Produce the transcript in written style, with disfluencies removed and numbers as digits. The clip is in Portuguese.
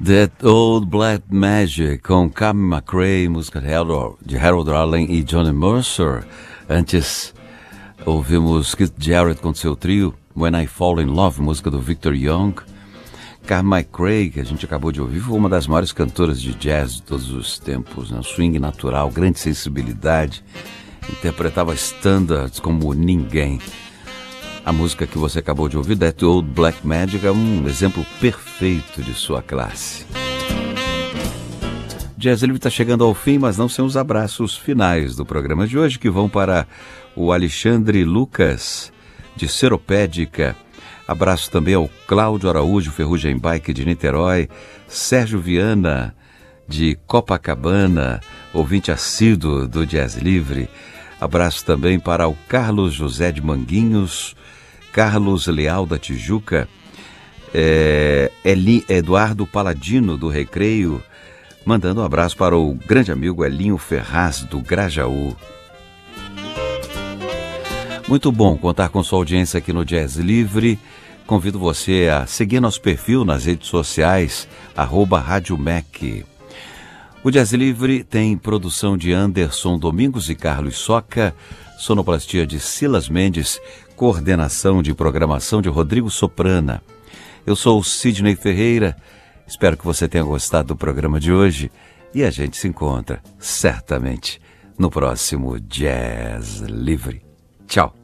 That Old Black Magic, com Carmen McRae, música de Harold Arlen e Johnny Mercer. Antes, ouvimos Keith Jarrett com seu trio, When I Fall in Love, música do Victor Young. Carmen McRae, que a gente acabou de ouvir, foi uma das maiores cantoras de jazz de todos os tempos, né? Swing natural, grande sensibilidade, interpretava standards como ninguém. A música que você acabou de ouvir, That Old Black Magic, é um exemplo perfeito de sua classe. Jazz Livre está chegando ao fim, mas não sem os abraços finais do programa de hoje, que vão para o Alexandre Lucas, de Seropédica. Abraço também ao Cláudio Araújo, Ferrugem Bike de Niterói, Sérgio Viana, de Copacabana, ouvinte assíduo do Jazz Livre. Abraço também para o Carlos José de Manguinhos, Carlos Leal da Tijuca, Eduardo Paladino do Recreio, mandando um abraço para o grande amigo Elinho Ferraz do Grajaú. Muito bom contar com sua audiência aqui no Jazz Livre. Convido você a seguir nosso perfil nas redes sociais, @Rádio Mac. O Jazz Livre tem produção de Anderson Domingos e Carlos Soca, sonoplastia de Silas Mendes, coordenação de programação de Rodrigo Soprana. Eu sou o Sidney Ferreira, espero que você tenha gostado do programa de hoje e a gente se encontra, certamente, no próximo Jazz Livre. Tchau!